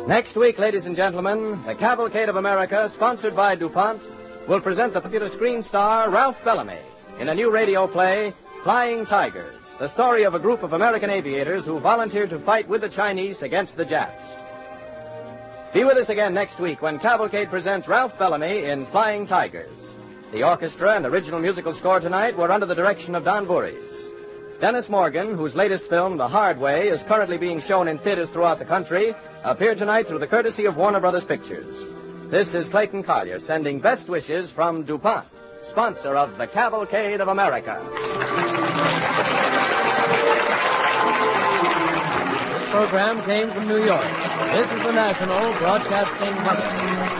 Next week, ladies and gentlemen, the Cavalcade of America, sponsored by DuPont, will present the popular screen star Ralph Bellamy in a new radio play, Flying Tigers, the story of a group of American aviators who volunteered to fight with the Chinese against the Japs. Be with us again next week when Cavalcade presents Ralph Bellamy in Flying Tigers. The orchestra and original musical score tonight were under the direction of Don Voorhees. Dennis Morgan, whose latest film, The Hard Way, is currently being shown in theaters throughout the country, appeared tonight through the courtesy of Warner Brothers Pictures. This is Clayton Collier sending best wishes from DuPont, sponsor of the Cavalcade of America. This program came from New York. This is the National Broadcasting Company.